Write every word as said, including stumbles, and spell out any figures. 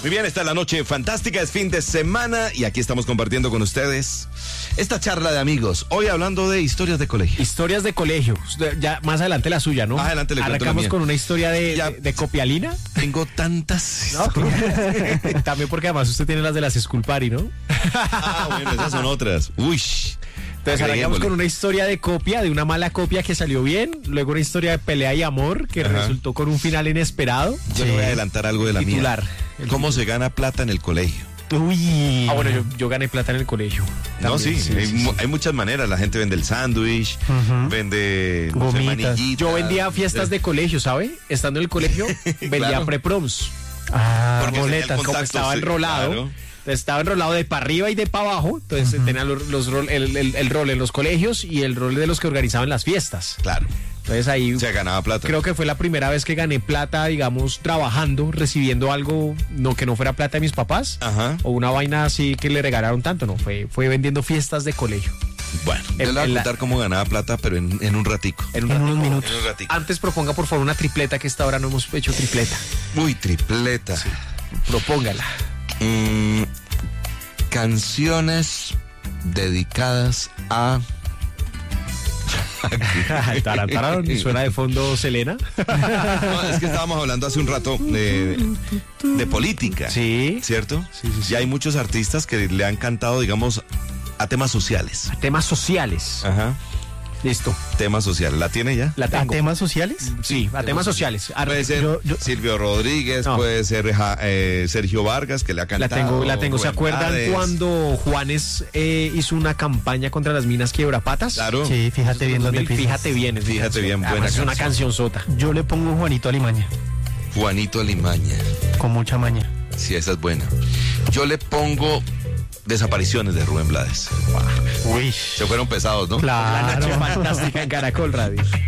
Muy bien, está la noche fantástica, es fin de semana y aquí estamos compartiendo con ustedes esta charla de amigos. Hoy hablando de historias de colegio. Historias de colegio. Ya más adelante la suya, ¿no? Más adelante le cuento la Arrancamos mía. con una historia de, Ya. de, de copialina. Tengo tantas ¿No? historias. También porque además usted tiene las de las Sculpari, ¿no? Ah, bueno, esas son otras. Uy. Entonces arrancamos Agreguémosle. con una historia de copia, de una mala copia que salió bien, luego una historia de pelea y amor que Ajá. resultó con un final inesperado. Yo le voy a adelantar algo de la Titular. mía. El ¿Cómo se gana plata en el colegio? Uy. Ah, bueno, yo, yo gané plata en el colegio. No, También, sí, hay, mu- hay muchas maneras. La gente vende el sándwich, vende no sé, Gomitas. manillitas. Yo vendía fiestas de colegio, ¿sabe? Estando en el colegio, vendía Claro. pre-proms. Ah, Porque tenía el boletas. contacto, Como estaba sí, enrolado. claro. Entonces, estaba enrolado de para arriba y de para abajo. Entonces tenía los, los rol- el, el- el rol en los colegios y el rol de los que organizaban las fiestas. Claro, Entonces ahí se ganaba plata. creo que fue la primera vez que gané plata, digamos, trabajando, recibiendo algo, no que no fuera plata de mis papás. Ajá. O una vaina así que le regalaron tanto, no, fue, fue vendiendo fiestas de colegio. Bueno, yo En- le voy a en la- contar cómo ganaba plata, pero en, en un ratico. En, un En unos ratico. minutos. En un ratico. Antes proponga por favor una tripleta, que esta hora no hemos hecho tripleta. Uy, tripleta. Propóngala. Mm, canciones dedicadas a... Tarán, tarán, suena de fondo Selena. No, es que estábamos hablando hace un rato de, de política. Sí. ¿Cierto? Sí, sí, sí. Y hay muchos artistas que le han cantado, digamos, a temas sociales. Temas sociales. Ajá. Listo. Temas sociales. ¿La tiene ya? La ¿A tengo. temas sociales? Sí, a temas sociales. Ar- Puede ser yo- yo- Silvio Rodríguez, No. puede ser ja- eh, Sergio Vargas, que le ha La cantado. tengo, la tengo. ¿Se Rubén acuerdan Blades? cuando Juanes eh, hizo una campaña contra las minas Quiebrapatas? Claro. Sí, fíjate bien dónde pisas. Fíjate bien. es Fíjate una bien, canción. buena Además, es una canción. canción sota. Yo le pongo Juanito Alimaña, Juanito Alimaña. con mucha maña. Sí, esa es buena. Yo le pongo Desapariciones de Rubén Blades. Uy. Se fueron pesados, ¿no? La noche Claro. fantástica en Caracol Radio.